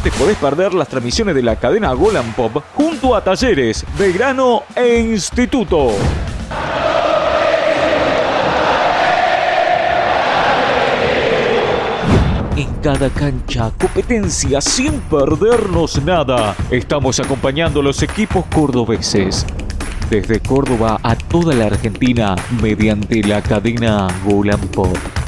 te podés perder las transmisiones de la cadena Golan Pop junto a Talleres, Belgrano e Instituto. En cada cancha, competencia sin perdernos nada. Estamos acompañando a los equipos cordobeses. Desde Córdoba a toda la Argentina, mediante la cadena Golan Pop.